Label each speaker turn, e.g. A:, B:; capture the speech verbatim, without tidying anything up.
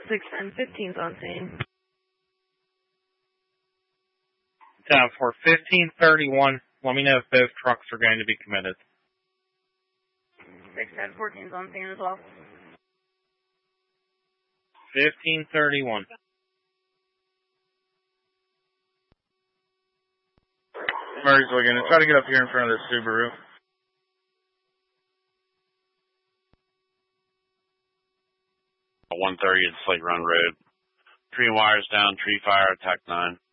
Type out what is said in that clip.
A: six ten fifteen's on scene.
B: Down for fifteen thirty-one. Let me know if both trucks are going to be committed.
A: six ten fourteen's on scene as well.
B: fifteen thirty-one.
C: Murray's looking. Try to get up here in front of this Subaru.
D: one thirty at Slate Run Road. Tree wires down, tree fire, attack nine.